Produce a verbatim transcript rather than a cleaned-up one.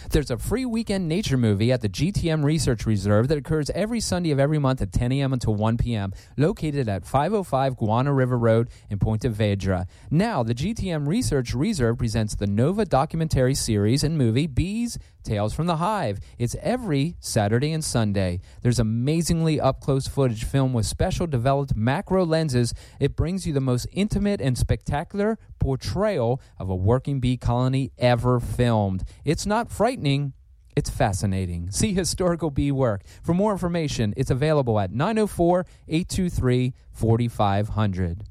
There's a free weekend nature movie at the G T M Research Reserve that occurs every Sunday of every month at ten a.m. until one p.m., located at five oh five Guana River Road in Ponte Vedra. Now, the G T M Research Reserve presents the Nova documentary series and movie Bees, Tales from the Hive. It's every Saturday and Sunday. There's amazingly up-close footage filmed with special developed macro lenses. It brings you the most intimate and spectacular portrayal of a working bee colony ever filmed. It's not frightening, it's fascinating. See historical bee work. For more information, it's available at nine oh four, eight two three, four five zero zero.